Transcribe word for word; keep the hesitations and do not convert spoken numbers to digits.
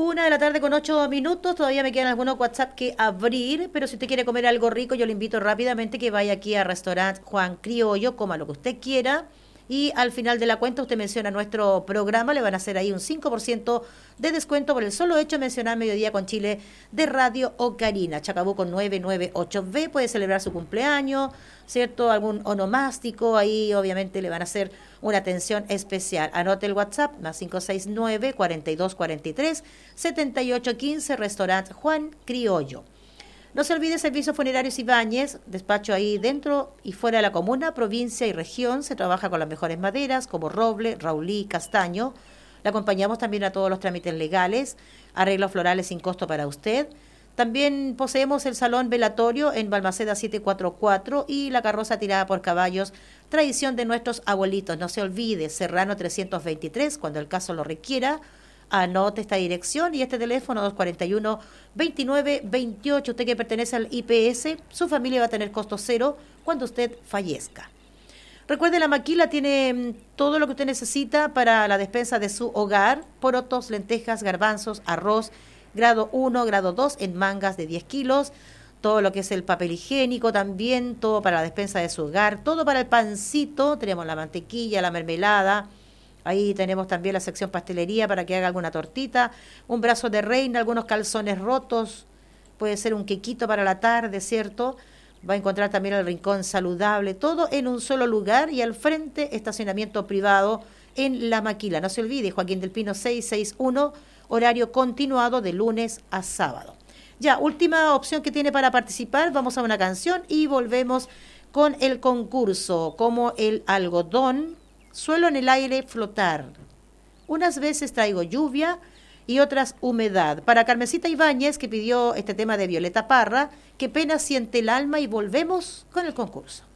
Una de la tarde con ocho minutos, todavía me quedan algunos WhatsApp que abrir, pero si usted quiere comer algo rico, yo le invito rápidamente que vaya aquí al restaurante Juan Criollo, coma lo que usted quiera, y al final de la cuenta usted menciona nuestro programa, le van a hacer ahí un cinco por ciento de descuento por el solo hecho de mencionar Mediodía con Chile de Radio Ocarina. Chacabuco nueve nueve ocho B, puede celebrar su cumpleaños, ¿cierto? Algún onomástico, ahí obviamente le van a hacer una atención especial. Anote el WhatsApp, más cinco seis nueve, cuatro dos cuatro tres, siete ocho uno cinco, Restaurante Juan Criollo. No se olvide Servicios Funerarios Ibáñez, despacho ahí dentro y fuera de la comuna, provincia y región. Se trabaja con las mejores maderas como roble, raulí, castaño. Le acompañamos también a todos los trámites legales, arreglos florales sin costo para usted. También poseemos el salón velatorio en Balmaceda setecientos cuarenta y cuatro y la carroza tirada por caballos, tradición de nuestros abuelitos. No se olvide, Serrano trescientos veintitrés, cuando el caso lo requiera. Anote esta dirección y este teléfono dos cuatro uno, veintinueve veintiocho. Usted que pertenece al I P S, su familia va a tener costo cero cuando usted fallezca. Recuerde, la maquila tiene todo lo que usted necesita para la despensa de su hogar: porotos, lentejas, garbanzos, arroz, grado uno, grado dos en mangas de diez kilos, todo lo que es el papel higiénico también, todo para la despensa de su hogar, todo para el pancito, tenemos la mantequilla, la mermelada. Ahí tenemos también la sección pastelería para que haga alguna tortita, un brazo de reina, algunos calzones rotos, puede ser un quequito para la tarde, ¿cierto? Va a encontrar también el rincón saludable, todo en un solo lugar y al frente estacionamiento privado en La Maquila. No se olvide, Joaquín del Pino seiscientos sesenta y uno, horario continuado de lunes a sábado. Ya, última opción que tiene para participar, vamos a una canción y volvemos con el concurso, como el algodón. Suelo en el aire flotar. Unas veces traigo lluvia y otras humedad. Para Carmencita Ibáñez, que pidió este tema de Violeta Parra, qué pena siente el alma, y volvemos con el concurso.